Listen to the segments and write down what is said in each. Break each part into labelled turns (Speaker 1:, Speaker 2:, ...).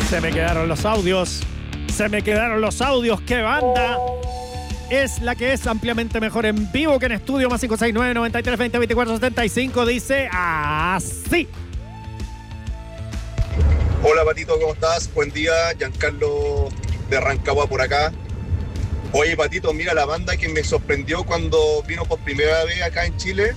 Speaker 1: Se me quedaron los audios. ¡Qué banda! Es la que es ampliamente mejor en vivo que en estudio. Más 569 93 20 24 75. Dice así.
Speaker 2: Hola Patito, ¿cómo estás? Buen día, Giancarlo de Rancagua por acá. Oye Patito, mira la banda que me sorprendió cuando vino por primera vez acá en Chile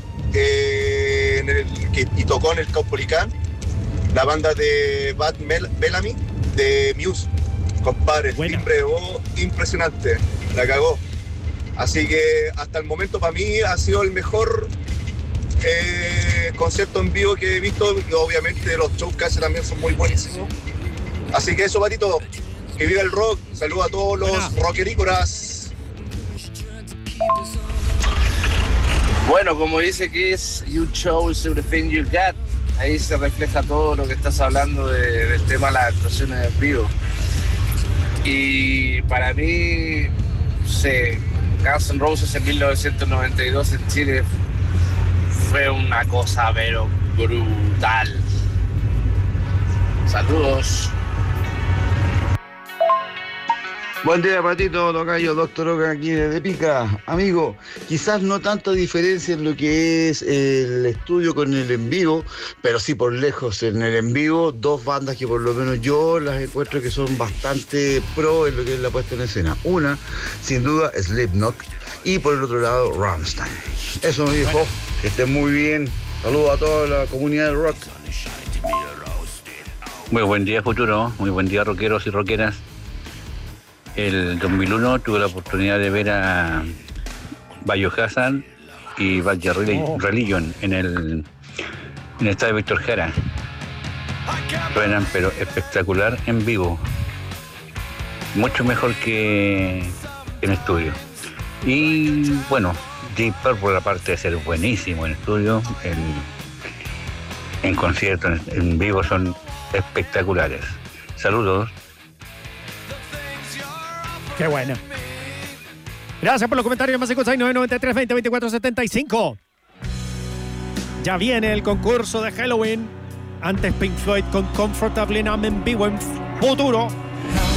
Speaker 2: y tocó en el Caupolicán, la banda de Bad Bellamy de Muse. Compadre, el timbre de voz impresionante, la cagó. Así que hasta el momento para mí ha sido el mejor concierto en vivo que he visto, y obviamente los shows que hace también son muy buenísimos. Así que eso, Patito, que viva el rock. Saludos a todos los rockerícolas.
Speaker 3: Bueno, como dice Kiss, you chose everything you got. Ahí se refleja todo lo que estás hablando del tema de las actuaciones en vivo. Y para mí, Guns N' Roses en 1992 en Chile fue una cosa pero brutal. Saludos.
Speaker 4: Buen día, Patito, tocayo, Doctor Oca aquí de Pica. Amigo, quizás no tanta diferencia en lo que es el estudio con el en vivo, pero sí por lejos en el en vivo, dos bandas que por lo menos yo las encuentro que son bastante pro en lo que es la puesta en escena. Una, sin duda, Slipknot, y por el otro lado, Rammstein. Eso, mi viejo, que estén muy bien. Saludos a toda la comunidad del rock.
Speaker 5: Muy buen día, futuro. Muy buen día, rockeros y rockeras. El 2001 tuve la oportunidad de ver a Biohazard y Bad Religion en el estadio Víctor Jara. Suenan pero espectacular en vivo, mucho mejor que en estudio. Y bueno, Deep Purple, aparte de ser buenísimo en estudio, en concierto, en vivo son espectaculares. Saludos.
Speaker 1: Qué bueno. Gracias por los comentarios. Más 569 93 20 24 75. Ya viene el concurso de Halloween. Antes Pink Floyd con Comfortably Numb en vivo en futuro.